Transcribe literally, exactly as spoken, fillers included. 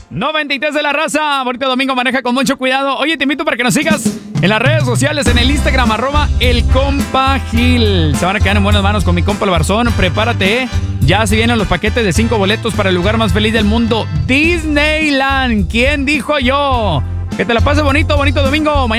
noventa y tres de la raza. Bonito domingo, maneja con mucho cuidado. Oye, te invito para que nos sigas en las redes sociales, en el Instagram, arroba el compa Gil. Se van a quedar en buenas manos con mi compa el Barzón. Prepárate, ¿eh? Ya se vienen los paquetes de cinco boletos para el lugar más feliz del mundo, Disneyland. ¿Quién dijo yo? Que te la pases bonito, bonito domingo. Mañana